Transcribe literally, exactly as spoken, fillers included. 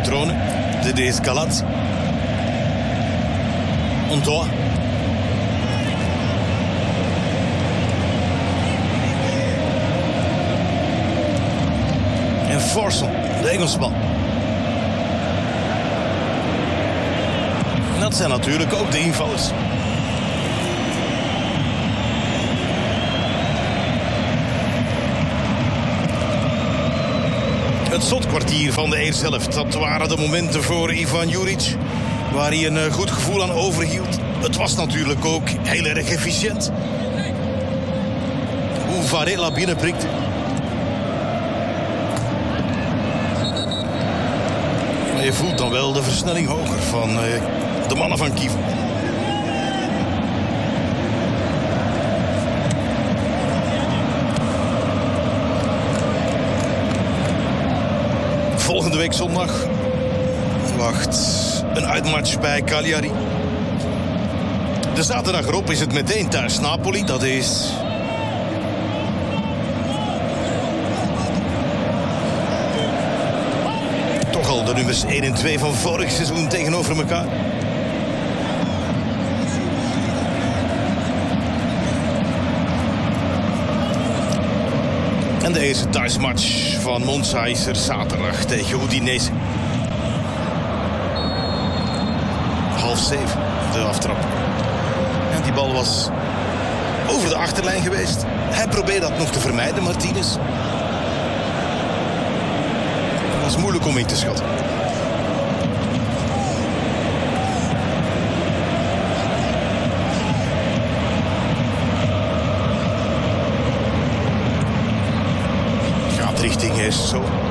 patronen. Dit is Galat. Ontoa. En Forson, de Engelsman. Dat zijn natuurlijk ook de invallers. Het slotkwartier van de eerste helft, dat waren de momenten voor Ivan Juric, waar hij een goed gevoel aan overhield. Het was natuurlijk ook heel erg efficiënt. Hoe Varela binnenprikt. Maar je voelt dan wel de versnelling hoger van uh, de mannen van Kiev. Volgende week zondag wacht een uitmatch bij Cagliari. De zaterdag erop is het meteen thuis Napoli. Dat is toch al de nummers één en twee van vorig seizoen tegenover elkaar. En de eerste thuismatch van Monza is er zaterdag tegen Udinese. Half zeven, de aftrap. En die bal was over de achterlijn geweest. Hij probeerde dat nog te vermijden, Martinez. Het was moeilijk om in te schatten. Richting Hesso.